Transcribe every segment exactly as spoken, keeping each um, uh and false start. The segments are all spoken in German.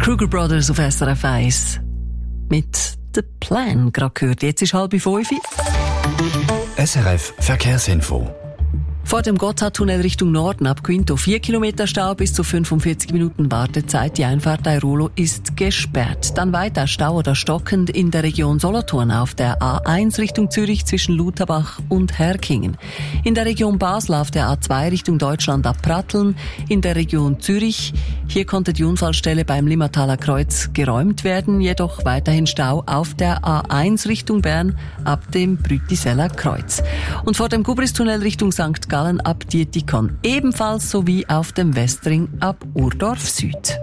Kruger Brothers auf S R F eins. Mit «The Plan» gerade gehört. Jetzt ist halb fünf. S R F Verkehrsinfo. Vor dem Gotthardtunnel Richtung Norden ab Quinto vier Kilometer Stau, bis zu fünfundvierzig Minuten Wartezeit. Die Einfahrt Airolo ist gesperrt. Dann weiter Stau oder stockend in der Region Solothurn auf der A eins Richtung Zürich zwischen Lutherbach und Herkingen. In der Region Basel auf der A zwei Richtung Deutschland ab Pratteln. In der Region Zürich, hier konnte die Unfallstelle beim Limmertaler Kreuz geräumt werden, jedoch weiterhin Stau auf der A eins Richtung Bern ab dem Brütiseller Kreuz. Und vor dem Gubristunnel Richtung Sankt Gallen ab Dietikon ebenfalls sowie auf dem Westring ab Urdorf Süd.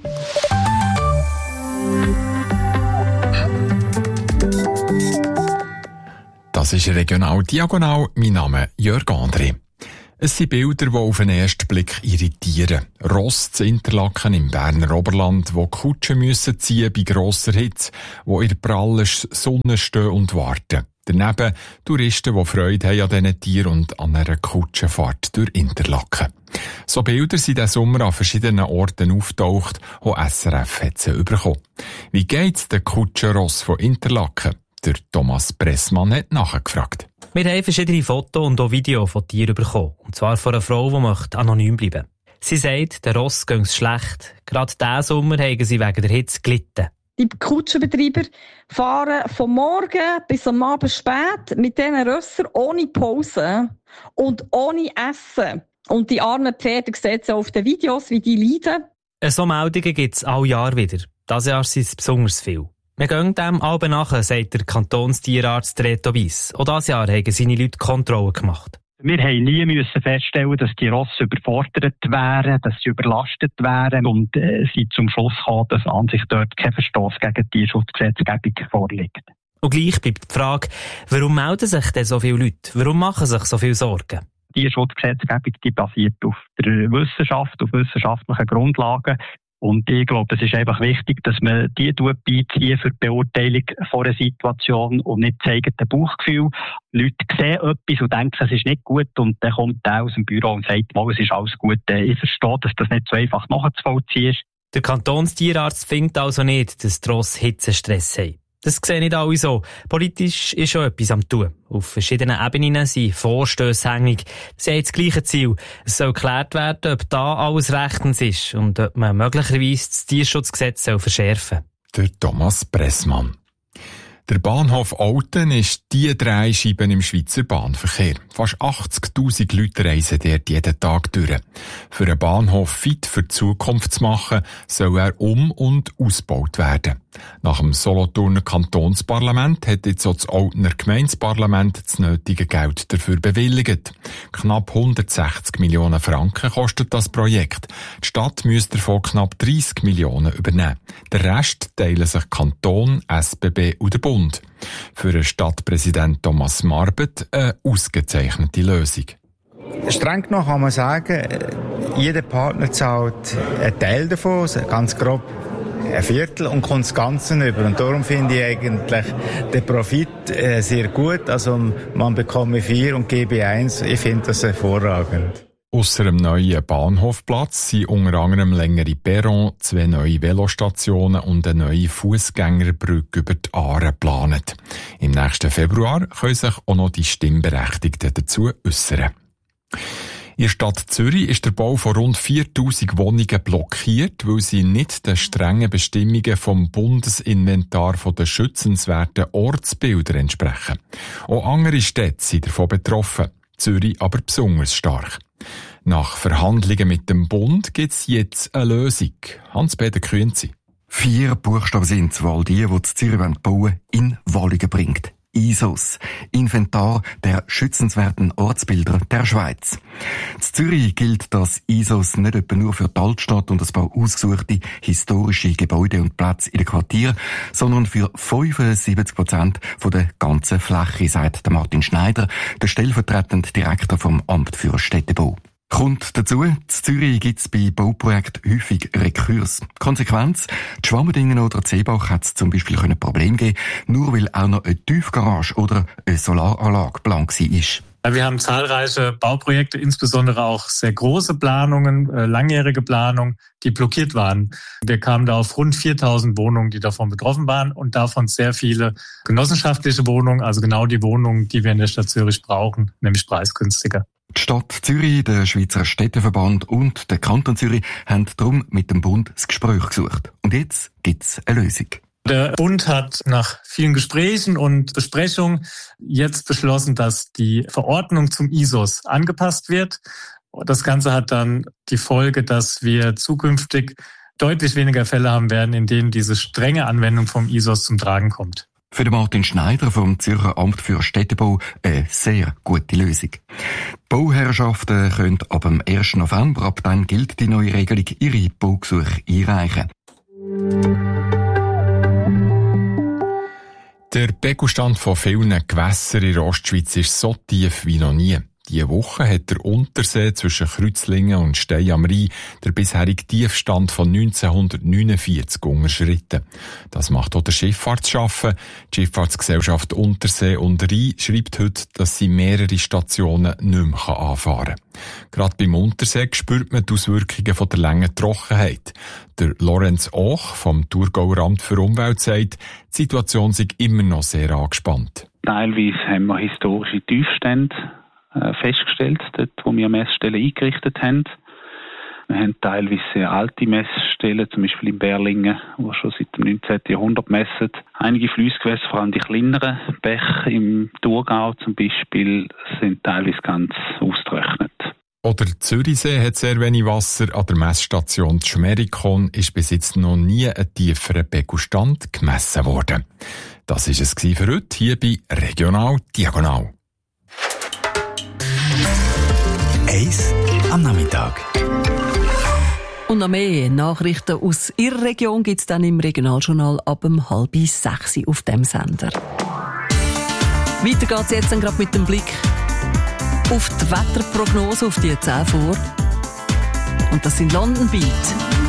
Das ist Regional Diagonal. Mein Name ist Jörg André. Es sind Bilder, die auf den ersten Blick irritieren. Ross zu Interlaken im Berner Oberland, wo Kutschen müssen ziehen bei grosser Hitze, wo in der prallen Sonne stehen und warten. Daneben Touristen, die Freude haben an diesen Tieren und an einer Kutschenfahrt durch Interlaken. So Bilder sind diesen Sommer an verschiedenen Orten auftaucht, wo S R F hat sie bekommen. Wie geht's den Kutschenross von Interlaken? Der Thomas Pressmann hat nachgefragt. Wir haben verschiedene Fotos und auch Videos von Tieren bekommen. Und zwar von einer Frau, die möchte anonym bleiben. Sie sagt, der Ross geht es schlecht. Gerade diesen Sommer haben sie wegen der Hitze gelitten. Die Kutschenbetreiber fahren vom Morgen bis am Abend spät mit diesen Rössern ohne Pause und ohne Essen. Und die armen Pferde sehen Sie auf den Videos, wie die leiden. So Meldungen gibt es alle Jahr wieder. Dieses Jahr sind es besonders viel. Wir gehen dem alle nachher, sagt der Kantonstierarzt Reto Biss. Auch dieses Jahr haben seine Leute Kontrollen gemacht. Wir haben nie müssen feststellen, dass die Rosse überfordert wären, dass sie überlastet wären und äh, sind zum Schluss gekommen, dass an sich dort kein Verstoß gegen die Tierschutzgesetzgebung vorliegt. Und gleich bleibt die Frage, warum melden sich denn so viele Leute? Warum machen sich so viele Sorgen? Die Tierschutzgesetzgebung, die basiert auf der Wissenschaft, auf wissenschaftlichen Grundlagen. Und ich glaube, es ist einfach wichtig, dass man die beizieht für die Beurteilung von einer Situation und nicht das eigene Bauchgefühl. Leute sehen etwas und denken, es ist nicht gut und dann kommt der aus dem Büro und sagt, mal, es ist alles gut. Ich verstehe, dass das nicht so einfach nachzuvollziehen ist. Der Kantonstierarzt findet also nicht, dass die Rosse Hitzestress haben. Das sehen nicht alle so. Politisch ist schon etwas am Tun. Auf verschiedenen Ebenen sind Vorstösse hängig. Sie haben das gleiche Ziel. Es soll geklärt werden, ob da alles rechtens ist und ob man möglicherweise das Tierschutzgesetz verschärfen soll. Der Thomas Pressmann. Der Bahnhof Olten ist die drei Scheiben im Schweizer Bahnverkehr. Fast achtzigtausend Leute reisen dort jeden Tag durch. Für einen Bahnhof fit für die Zukunft zu machen, soll er um- und ausgebaut werden. Nach dem Solothurner Kantonsparlament hat jetzt auch das Oltener Gemeindeparlament das nötige Geld dafür bewilligt. Knapp hundertsechzig Millionen Franken kostet das Projekt. Die Stadt müsste davon knapp dreissig Millionen übernehmen. Der Rest teilen sich Kanton, S B B und der Bund. Für den Stadtpräsident Thomas Marbet eine ausgezeichnete Lösung. Streng genommen kann man sagen, jeder Partner zahlt einen Teil davon, ganz grob ein Viertel, und kommt das Ganze über. Und darum finde ich eigentlich den Profit äh, sehr gut. Also man bekomme vier und gebe eins. Ich finde das hervorragend. Ausser dem neuen Bahnhofplatz sind unter anderem längere Perron, zwei neue Velostationen und eine neue Fußgängerbrücke über die Aare geplant. Im nächsten Februar können sich auch noch die Stimmberechtigten dazu äußern. In der Stadt Zürich ist der Bau von rund viertausend Wohnungen blockiert, weil sie nicht den strengen Bestimmungen vom Bundesinventar der schützenswerten Ortsbilder entsprechen. Auch andere Städte sind davon betroffen, Zürich aber besonders stark. Nach Verhandlungen mit dem Bund gibt es jetzt eine Lösung. Hans-Peter Künzi. Vier Buchstaben sind es, weil die, die das Zürich bauen, in Wallungen bringt. I S O S, Inventar der schützenswerten Ortsbilder der Schweiz. In Zürich gilt das I S O S nicht etwa nur für die Altstadt und ein paar ausgesuchte historische Gebäude und Plätze in den Quartieren, sondern für fünfundsiebzig Prozent der ganzen Fläche, sagt Martin Schneider, der stellvertretende Direktor vom Amt für Städtebau. Kommt dazu, in Zürich gibt es bei Bauprojekten häufig Rekurs. Konsequenz, die Schwammerdingen oder Seebach hat es zum Beispiel ein Problem geben, nur weil auch noch eine Tiefgarage oder eine Solaranlage geplant war. Wir haben zahlreiche Bauprojekte, insbesondere auch sehr große Planungen, langjährige Planungen, die blockiert waren. Wir kamen da auf rund viertausend Wohnungen, die davon betroffen waren und davon sehr viele genossenschaftliche Wohnungen, also genau die Wohnungen, die wir in der Stadt Zürich brauchen, nämlich preisgünstiger. Die Stadt Zürich, der Schweizer Städteverband und der Kanton Zürich haben darum mit dem Bund das Gespräch gesucht. Und jetzt gibt's eine Lösung. Der Bund hat nach vielen Gesprächen und Besprechungen jetzt beschlossen, dass die Verordnung zum I S O S angepasst wird. Das Ganze hat dann die Folge, dass wir zukünftig deutlich weniger Fälle haben werden, in denen diese strenge Anwendung vom I S O S zum Tragen kommt. Für den Martin Schneider vom Zürcher Amt für Städtebau eine sehr gute Lösung. Die Bauherrschaften können ab dem ersten November, ab dann gilt die neue Regelung, ihre Baugesuche einreichen. Der Pegelstand von vielen Gewässern in der Ostschweiz ist so tief wie noch nie. Diese Woche hat der Untersee zwischen Kreuzlingen und Stein am Rhein der bisherige Tiefstand von neunzehnhundertneunundvierzig unterschritten. Das macht auch der Schifffahrtsschaffen. Die Schifffahrtsgesellschaft Untersee und Rhein schreibt heute, dass sie mehrere Stationen nicht mehr anfahren kann. Gerade beim Untersee spürt man die Auswirkungen von der langen Trockenheit. Der Lorenz Och vom Thurgauer Amt für Umwelt sagt, die Situation sei immer noch sehr angespannt. Teilweise haben wir historische Tiefstände festgestellt, dort wo wir Messstellen eingerichtet haben. Wir haben teilweise sehr alte Messstellen, zum Beispiel in Berlingen, die schon seit dem neunzehnten Jahrhundert messen. Einige Fliessgewässer, vor allem die kleineren Bäche im Thurgau zum Beispiel, sind teilweise ganz ausgetrocknet. Oder der Zürichsee hat sehr wenig Wasser. An der Messstation Schmerikon ist bis jetzt noch nie ein tieferer Pegelstand gemessen worden. Das war es für heute hier bei Regional Diagonal. Eis am Nachmittag. Und noch mehr Nachrichten aus Ihrer Region gibt es dann im Regionaljournal ab um halb sechs auf dem Sender. Weiter geht es jetzt dann gerade mit dem Blick auf die Wetterprognose, auf die zehn vor. Und das sind London Beat.